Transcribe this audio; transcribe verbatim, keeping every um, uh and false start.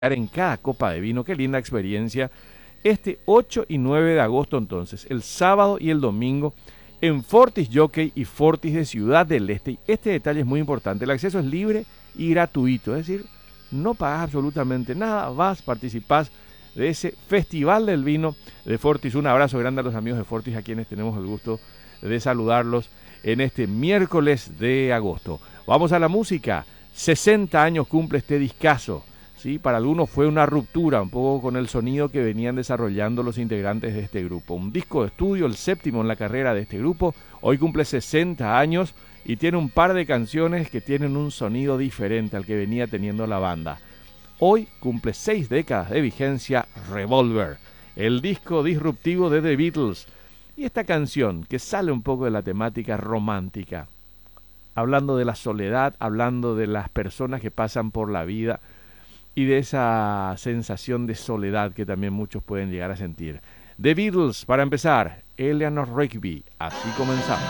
en cada copa de vino. Qué linda experiencia. Este ocho y nueve de agosto entonces, el sábado y el domingo, en Fortis Jockey y Fortis de Ciudad del Este. Este detalle es muy importante, el acceso es libre y gratuito, es decir, no pagas absolutamente nada, vas, participás de ese Festival del Vino de Fortis. Un abrazo grande a los amigos de Fortis, a quienes tenemos el gusto de saludarlos en este miércoles de agosto. Vamos a la música. sesenta años cumple este discazo. ¿Sí? Para algunos fue una ruptura un poco con el sonido que venían desarrollando los integrantes de este grupo. Un disco de estudio, el séptimo en la carrera de este grupo. Hoy cumple sesenta años y tiene un par de canciones que tienen un sonido diferente al que venía teniendo la banda. Hoy cumple seis décadas de vigencia Revolver, el disco disruptivo de The Beatles. Y esta canción que sale un poco de la temática romántica, hablando de la soledad, hablando de las personas que pasan por la vida y de esa sensación de soledad que también muchos pueden llegar a sentir. The Beatles, para empezar, Eleanor Rigby. Así comenzamos.